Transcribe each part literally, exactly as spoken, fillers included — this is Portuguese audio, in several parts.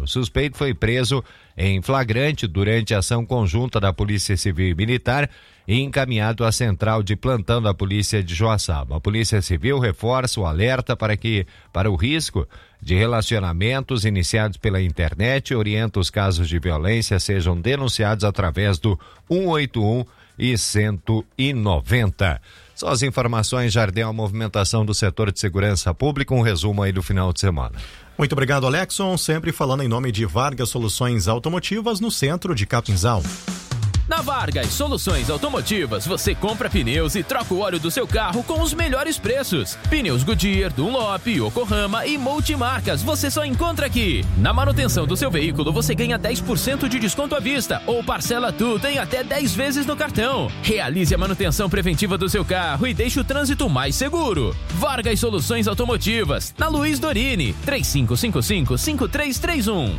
O suspeito foi preso em flagrante durante a ação conjunta da Polícia Civil e Militar e encaminhado à central de plantão da Polícia de Joaçaba. A Polícia Civil reforça o alerta para que, para o risco de relacionamentos iniciados pela internet, orienta os casos de violência sejam denunciados através do um oito um e cento e noventa. Só as informações, Jardel, a movimentação do setor de segurança pública, um resumo aí do final de semana. Muito obrigado, Alexson, sempre falando em nome de Vargas Soluções Automotivas no centro de Capinzal. Na Vargas Soluções Automotivas, você compra pneus e troca o óleo do seu carro com os melhores preços. Pneus Goodyear, Dunlop, Yokohama e multimarcas você só encontra aqui. Na manutenção do seu veículo, você ganha dez por cento de desconto à vista ou parcela tudo em até dez vezes no cartão. Realize a manutenção preventiva do seu carro e deixe o trânsito mais seguro. Vargas Soluções Automotivas, na Luiz Dorini, três cinco cinco cinco, cinco três três um.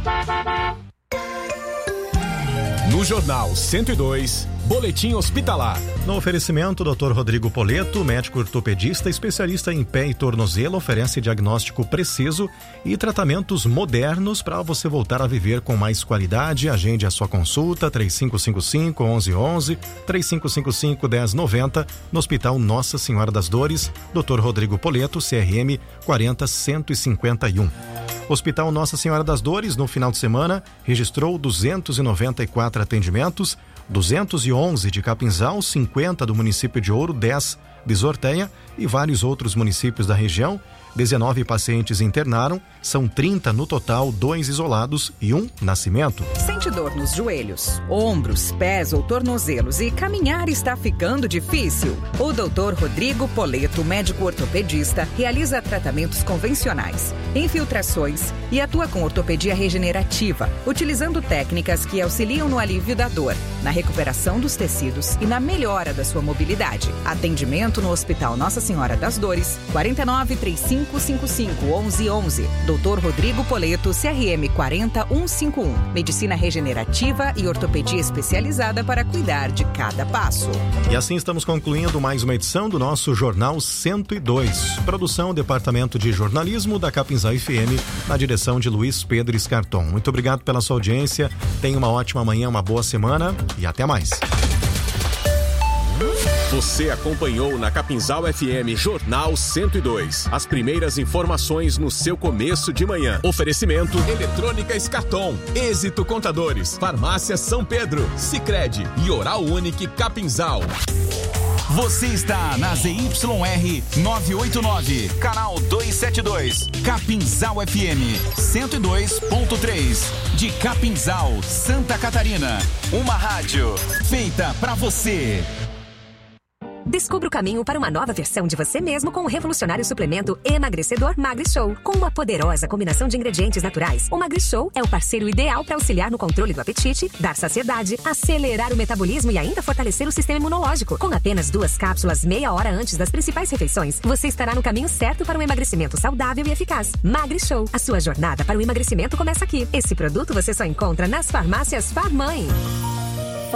No Jornal cento e dois, Boletim Hospitalar. No oferecimento, doutor Rodrigo Poleto, médico ortopedista, especialista em pé e tornozelo, oferece diagnóstico preciso e tratamentos modernos para você voltar a viver com mais qualidade. Agende a sua consulta, três cinco cinco cinco, um um um um, três cinco cinco cinco, um zero nove zero, no Hospital Nossa Senhora das Dores, doutor Rodrigo Poleto, C R M quarenta cento e cinquenta e um. Hospital Nossa Senhora das Dores, no final de semana, registrou duzentos e noventa e quatro atendimentos, duzentos e onze de Capinzal, cinquenta do município de Ouro, dez de Zorteia e vários outros municípios da região. dezenove pacientes internaram, são trinta no total, dois isolados e um nascimento. Sente dor nos joelhos, ombros, pés ou tornozelos e caminhar está ficando difícil? O doutor Rodrigo Poleto, médico ortopedista, realiza tratamentos convencionais, infiltrações e atua com ortopedia regenerativa, utilizando técnicas que auxiliam no alívio da dor, na recuperação dos tecidos e na melhora da sua mobilidade. Atendimento no Hospital Nossa Senhora das Dores, quarenta e nove, trinta e cinco, cinco cinco, onze onze. doutor Rodrigo Poleto, C R M quarenta mil cento e cinquenta e um. Medicina regenerativa e ortopedia especializada para cuidar de cada passo. E assim estamos concluindo mais uma edição do nosso Jornal cento e dois. Produção, Departamento de Jornalismo da Capinzal F M, na direção de Luiz Pedro Escarton. Muito obrigado pela sua audiência. Tenha uma ótima manhã, uma boa semana e até mais. Você acompanhou na Capinzal F M Jornal cento e dois. As primeiras informações no seu começo de manhã. Oferecimento Eletrônica Escarton, Êxito Contadores, Farmácia São Pedro, Sicredi e Oral Unique Capinzal. Você está na Z Y R novecentos e oitenta e nove, canal duzentos e setenta e dois, Capinzal F M cento e dois ponto três, de Capinzal, Santa Catarina. Uma rádio feita pra você. Descubra o caminho para uma nova versão de você mesmo com o revolucionário suplemento emagrecedor MagriShow. Com uma poderosa combinação de ingredientes naturais, o MagriShow é o parceiro ideal para auxiliar no controle do apetite, dar saciedade, acelerar o metabolismo e ainda fortalecer o sistema imunológico. Com apenas duas cápsulas meia hora antes das principais refeições, você estará no caminho certo para um emagrecimento saudável e eficaz. MagriShow, a sua jornada para o emagrecimento começa aqui. Esse produto você só encontra nas farmácias Farmãe.